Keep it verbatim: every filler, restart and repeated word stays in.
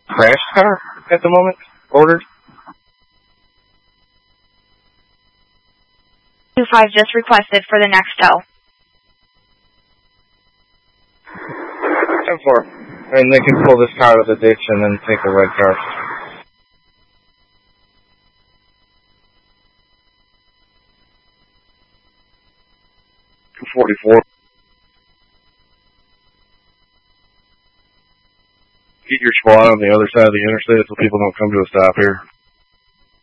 crash car at the moment ordered? two five just requested for the next tow. ten four. And they can pull this car out of the ditch and then take the red car. two forty-four. Get your squad on the other side of the interstate so people don't come to a stop here.